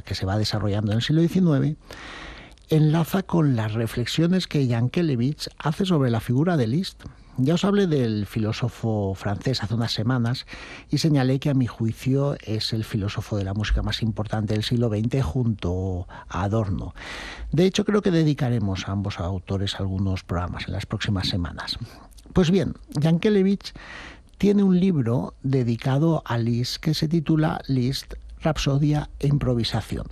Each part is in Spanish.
que se va desarrollando en el siglo XIX, enlaza con las reflexiones que Yankelevich hace sobre la figura de Liszt. Ya os hablé del filósofo francés hace unas semanas y señalé que a mi juicio es el filósofo de la música más importante del siglo XX junto a Adorno. De hecho, creo que dedicaremos a ambos autores algunos programas en las próximas semanas. Pues bien, Yankelevich tiene un libro dedicado a Liszt que se titula Liszt, Rapsodia e Improvisación.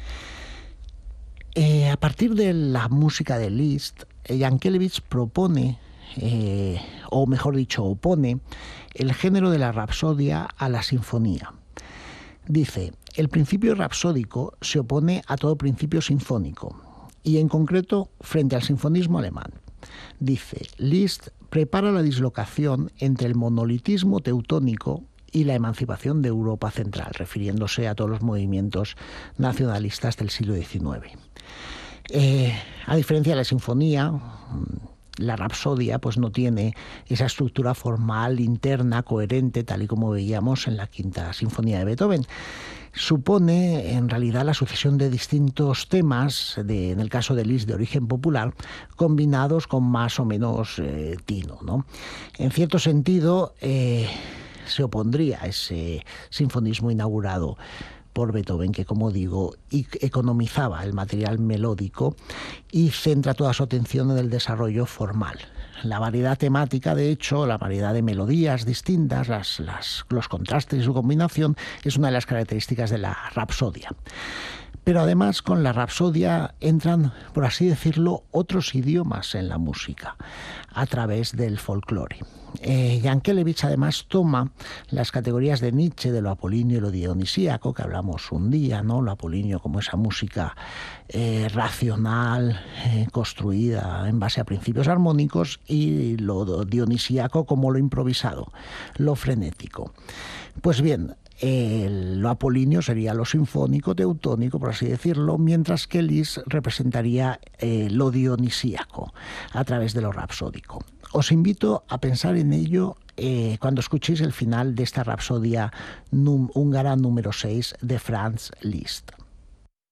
A partir de la música de Liszt, Yankelevich propone, o mejor dicho, opone el género de la rapsodia a la sinfonía. Dice, el principio rapsódico se opone a todo principio sinfónico, y en concreto frente al sinfonismo alemán. Dice, Liszt prepara la dislocación entre el monolitismo teutónico y la emancipación de Europa Central, refiriéndose a todos los movimientos nacionalistas del siglo XIX. A diferencia de la sinfonía, la rapsodia pues no tiene esa estructura formal interna coherente, tal y como veíamos en la Quinta Sinfonía de Beethoven. Supone en realidad la sucesión de distintos temas, en el caso de Liszt de origen popular, combinados con más o menos tino, ¿no? En cierto sentido, se opondría a ese sinfonismo inaugurado por Beethoven, que, como digo, economizaba el material melódico y centra toda su atención en el desarrollo formal. La variedad temática, de hecho, la variedad de melodías distintas, los contrastes y su combinación, es una de las características de la rapsodia. Pero además con la rapsodia entran, por así decirlo, otros idiomas en la música a través del folclore. Yankelevich además toma las categorías de Nietzsche, de lo apolíneo y lo dionisíaco, que hablamos un día, ¿no? Lo apolíneo como esa música racional, construida en base a principios armónicos, y lo dionisíaco como lo improvisado, lo frenético. Pues bien, lo apolíneo sería lo sinfónico, teutónico, por así decirlo, mientras que Liszt representaría lo dionisíaco a través de lo rapsódico. Os invito a pensar en ello cuando escuchéis el final de esta rapsodia húngara número 6 de Franz Liszt.